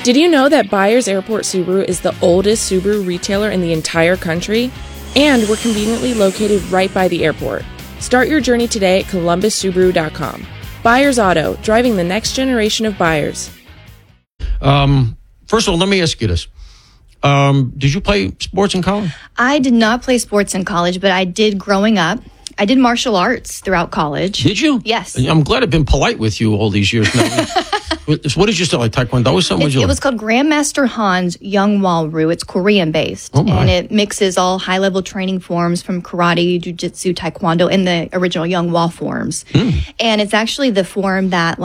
Did you know that Byers Airport Subaru is the oldest Subaru retailer in the entire country? And we're conveniently located right by the airport. Start your journey today at columbussubaru.com. Byers Auto, driving the next generation of buyers. First of all, let me ask you this. Did you play sports in college? I did not play sports in college, but I did growing up. I did martial arts throughout college. Did you? Yes. I'm glad I've been polite with you all these years now. What did you start, like Taekwondo or something? It was called Grandmaster Han's Young Walru. It's Korean-based. And it mixes all high-level training forms from karate, jiu-jitsu, taekwondo, and the original Young Wall forms. And it's actually the form that,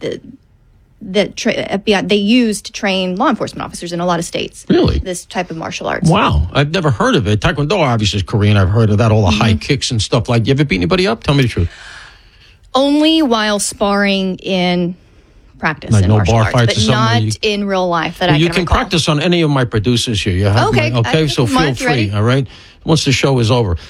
FBI, they use to train law enforcement officers in a lot of states. Really? This type of martial arts. Wow. I've never heard of it. Taekwondo obviously is Korean. I've heard of that, all the high kicks and stuff like. You ever beat anybody up? Tell me the truth. Only while sparring in practice like in no martial bar arts, fights but or something? not in real life that I can You can recall. practice on any of my producers here. You have Okay. So feel Mark, you free, ready? all right? Once the show is over.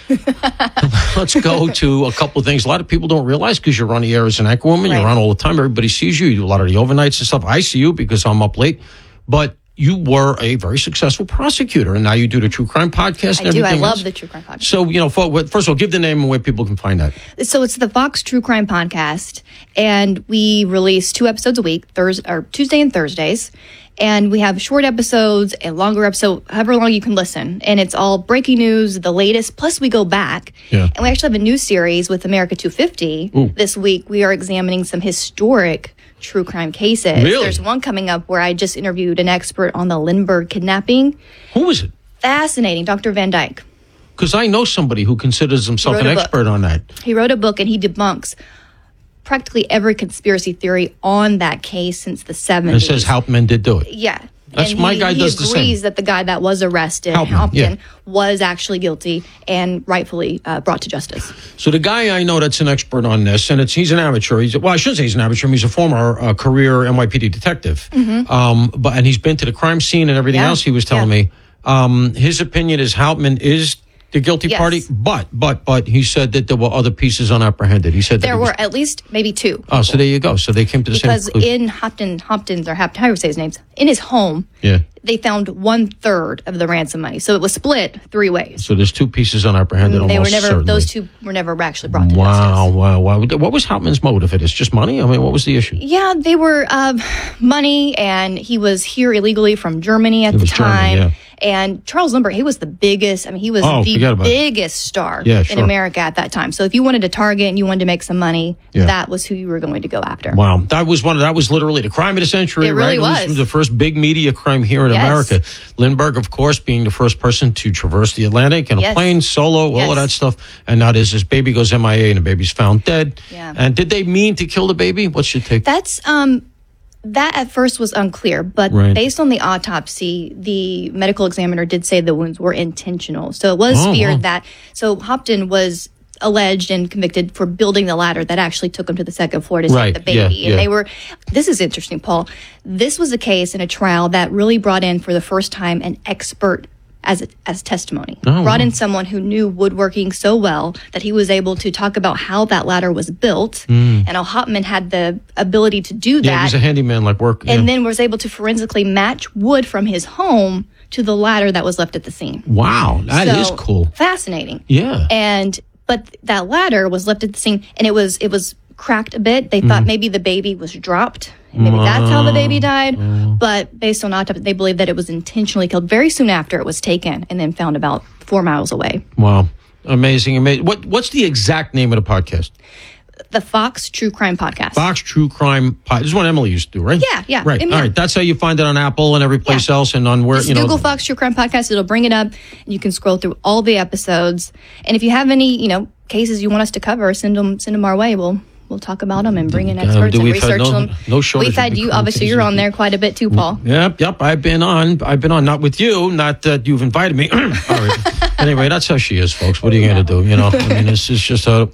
Let's go to a couple of things. A lot of people don't realize because you're on the air as an anchor woman. You're on all the time. Everybody sees you. You do a lot of the overnights and stuff. I see you because I'm up late. But you were a very successful prosecutor, and now you do the True Crime Podcast and everything I love else. the True Crime Podcast. So, first of all, give the name and where people can find that. So it's the Fox True Crime Podcast, and we release 2 episodes a week, Tuesday and Thursdays. And we have short episodes and longer episodes, however long you can listen. And it's all breaking news, the latest. Plus, we go back. Yeah. And we actually have a new series with America 250. Ooh. This week, we are examining some historic true crime cases. Really? There's one coming up where I just interviewed an expert on the Lindbergh kidnapping. Who is it? Fascinating. Dr. Van Dyke. Because I know somebody who considers himself an expert on that. He wrote a book and he debunks practically every conspiracy theory on that case since the 70s. And it says Hauptmann did do it. Yeah. That's and my guy does the same. He agrees that the guy that was arrested, Hauptmann, was actually guilty and rightfully brought to justice. So the guy I know that's an expert on this, and he's an amateur. I shouldn't say he's an amateur. He's a former career NYPD detective. And he's been to the crime scene and everything else. He was telling me his opinion is Hauptmann is the guilty party, but he said that there were other pieces unapprehended. He said there were at least maybe 2 people. Oh, so there you go. So they came to the same conclusion. Because in Hopkins, or how you say his names, in his home, they found 1/3 of the ransom money. So it was split 3 ways. So there's 2 pieces unapprehended. Those 2 were never actually brought to justice. Wow. What was Hauptmann's motive? It is just money? I mean, what was the issue? Yeah, they were money, and he was here illegally from Germany at the time. And Charles Lindbergh, he was the biggest. I mean, he was the biggest star in America at that time. So if you wanted to target and you wanted to make some money, that was who you were going to go after. Wow, that was literally the crime of the century. It really was. It was the first big media crime here in America. Lindbergh, of course, being the first person to traverse the Atlantic in a plane, solo, all of that stuff. And now his baby goes MIA and the baby's found dead. Yeah. And did they mean to kill the baby? What's your take? That's that at first was unclear, but based on the autopsy, the medical examiner did say the wounds were intentional. So it was feared that. So Hauptmann was alleged and convicted for building the ladder that actually took him to the second floor to save the baby. And they were. This is interesting, Paul. This was a case in a trial that really brought in for the first time an expert as testimony. Brought in someone who knew woodworking so well that he was able to talk about how that ladder was built and how Hauptmann had the ability to do that. Yeah, he was a handyman like work. And then was able to forensically match wood from his home to the ladder that was left at the scene. Wow, that is cool. Fascinating. Yeah. But that ladder was left at the scene and it was cracked a bit. They thought maybe the baby was dropped. And maybe that's how the baby died. But based on autopsy, they believe that it was intentionally killed very soon after it was taken and then found about 4 miles away. Wow. Amazing. What's the exact name of the podcast? The Fox True Crime Podcast. Fox True Crime Podcast. This is what Emily used to do, right? Yeah. Right. All right. That's how you find it on Apple and every place else and on where, Just Google Fox True Crime Podcast. It'll bring it up and you can scroll through all the episodes. And if you have any, cases you want us to cover, send them our way. We'll talk about them and bring in experts and research them. No shortage. We've had you, obviously, you're on there quite a bit too, Paul. Yep. I've been on, not with you, not that you've invited me. All right. Anyway, that's how she is, folks. What are you going to do? This is just a...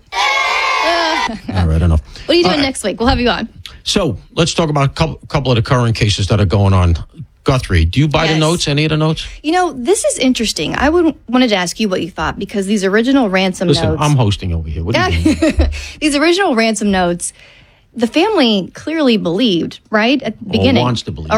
All right, enough. What are you doing next week? We'll have you on. So let's talk about a couple of the current cases that are going on. Guthrie, do you buy the notes, any of the notes? This is interesting. I wanted to ask you what you thought because these original ransom notes... Listen, I'm hosting over here. What do you mean? These original ransom notes, the family clearly believed, right, at the beginning. Wants to believe.